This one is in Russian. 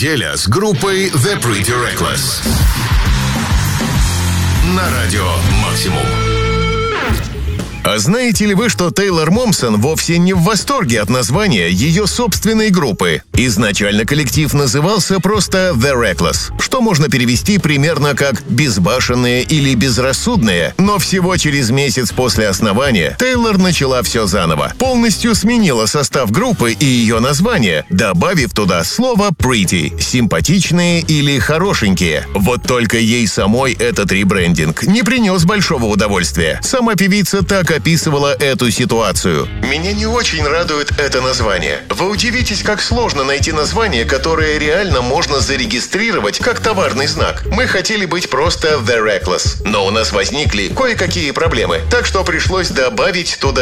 неделя с группой The Pretty Reckless на радио Максимум. А знаете ли вы, что Тейлор Момсон вовсе не в восторге от названия ее собственной группы? Изначально коллектив назывался просто The Reckless, что можно перевести примерно как «безбашенные» или «безрассудные», но всего через месяц после основания Тейлор начала все заново. Полностью сменила состав группы и ее название, добавив туда слово «pretty» — «симпатичные» или «хорошенькие». Вот только ей самой этот ребрендинг не принес большого удовольствия. Сама певица так описывала эту ситуацию. «Меня не очень радует это название. Вы удивитесь, как сложно найти название, которое реально можно зарегистрировать как товарный знак. Мы хотели быть просто The Reckless, но у нас возникли кое-какие проблемы, так что пришлось добавить туда